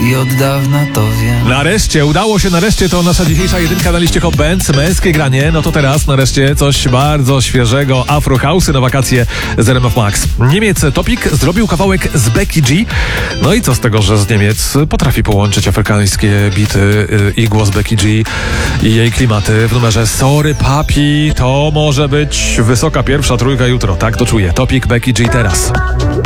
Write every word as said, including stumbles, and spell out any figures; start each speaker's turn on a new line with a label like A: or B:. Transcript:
A: i od dawna to wiem.
B: Nareszcie, udało się, nareszcie to nasza dzisiejsza jedynka na liście Hot Bands, męskie granie. No to teraz nareszcie coś bardzo świeżego, Afro House'y na wakacje z R M F Max. Niemiec Topik zrobił kawałek z Becky G. No i co z tego, że z Niemiec potrafi połączyć afrykańskie bity i głos Becky G i jej klimaty w numerze Sorry Papi. To może być wysoka pierwsza trójka jutro, tak to czuję. Topik, Becky G teraz.